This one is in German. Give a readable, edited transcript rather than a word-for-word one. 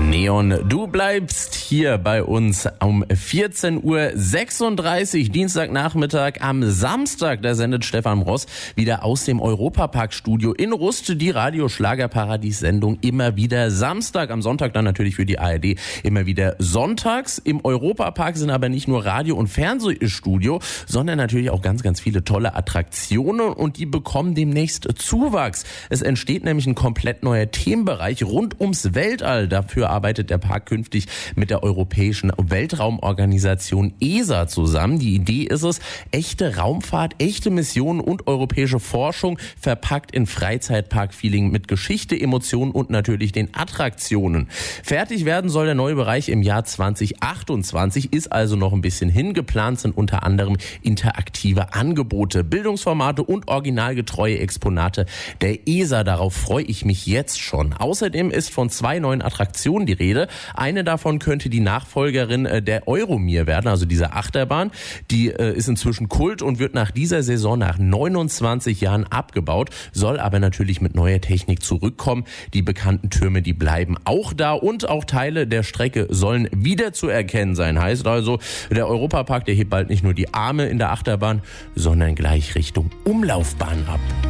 Neon, du bleibst hier bei uns um 14:36 Uhr, Dienstagnachmittag. Am Samstag, da sendet Stefan Ross wieder aus dem Europapark-Studio in Rust die Radio-Schlagerparadies-Sendung immer wieder Samstag. Am Sonntag dann natürlich für die ARD immer wieder sonntags. Im Europapark sind aber nicht nur Radio- und Fernsehstudio, sondern natürlich auch ganz, ganz viele tolle Attraktionen und die bekommen demnächst Zuwachs. Es entsteht nämlich ein komplett neuer Themenbereich rund ums Weltall. Dafür arbeitet der Park künftig mit der Europäischen Weltraumorganisation ESA zusammen. Die Idee ist es, echte Raumfahrt, echte Missionen und europäische Forschung verpackt in Freizeitpark-Feeling mit Geschichte, Emotionen und natürlich den Attraktionen. Fertig werden soll der neue Bereich im Jahr 2028, ist also noch ein bisschen hin. Geplant sind unter anderem interaktive Angebote, Bildungsformate und originalgetreue Exponate der ESA. Darauf freue ich mich jetzt schon. Außerdem ist von 2 neuen Attraktionen die Rede. Eine davon könnte die Nachfolgerin der Euromir werden, also diese Achterbahn. Die ist inzwischen Kult und wird nach dieser Saison nach 29 Jahren abgebaut, soll aber natürlich mit neuer Technik zurückkommen. Die bekannten Türme, die bleiben auch da und auch Teile der Strecke sollen wieder zu erkennen sein. Heißt also, der Europapark, der hebt bald nicht nur die Arme in der Achterbahn, sondern gleich Richtung Umlaufbahn ab.